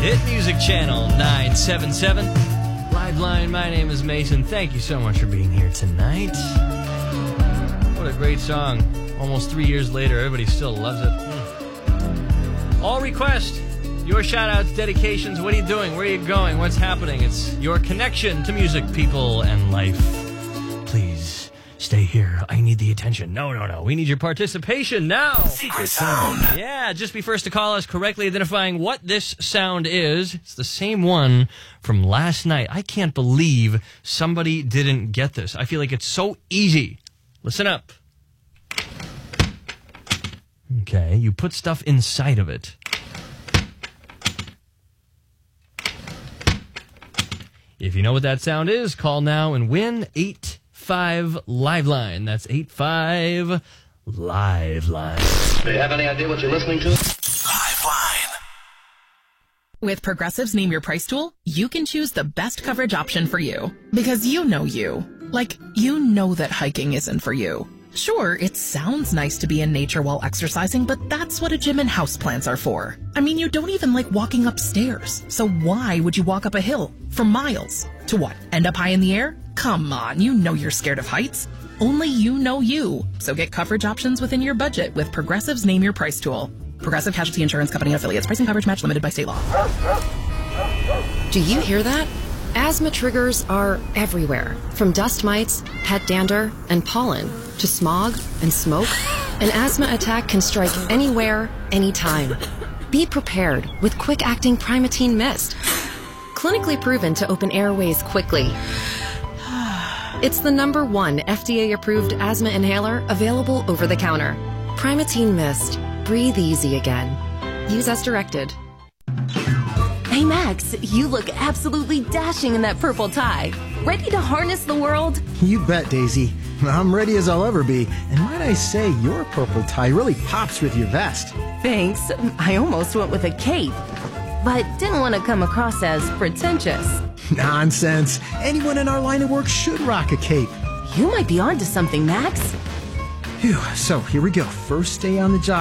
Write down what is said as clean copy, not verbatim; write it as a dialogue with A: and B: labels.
A: Hit Music Channel 977. Liveline, my name is Mason. Thank you so much for being here tonight. What a great song. Almost 3 years later, everybody still loves it. All requests, your shout-outs, dedications, what are you doing? Where are you going? What's happening? It's your connection to music, people, and life. Please, stay here. I need the attention. No. We need your participation now.
B: Secret sound.
A: Yeah, just be first to call us, correctly identifying what this sound is. It's the same one from last night. I can't believe somebody didn't get this. I feel like it's so easy. Listen up. Okay, you put stuff inside of it. If you know what that sound is, call now and win 85 Liveline. That's 85 Liveline.
C: Do you have any idea what you're listening to?
B: Liveline.
D: With Progressive's Name Your Price tool, you can choose the best coverage option for you. Because you know you. Like, you know that hiking isn't for you. Sure, it sounds nice to be in nature while exercising, but that's what a gym and houseplants are for. I mean, you don't even like walking upstairs. So why would you walk up a hill for miles? To what, end up high in the air? Come on, you know you're scared of heights. Only you know you. So get coverage options within your budget with Progressive's Name Your Price tool. Progressive Casualty Insurance Company and Affiliates. Pricing coverage match limited by state law.
E: Do you hear that? Asthma triggers are everywhere. From dust mites, pet dander, and pollen, to smog and smoke. An asthma attack can strike anywhere, anytime. Be prepared with quick-acting Primatene Mist. Clinically proven to open airways quickly. It's the #1 FDA-approved asthma inhaler available over the counter. Primatene Mist. Breathe easy again. Use as directed.
F: Hey Max, you look absolutely dashing in that purple tie. Ready to harness the world?
G: You bet, Daisy. I'm ready as I'll ever be. And might I say, your purple tie really pops with your vest.
F: Thanks. I almost went with a cape, but didn't want to come across as pretentious.
G: Nonsense. Anyone in our line of work should rock a cape.
F: You might be onto something, Max.
G: Phew. So here we go. First day on the job.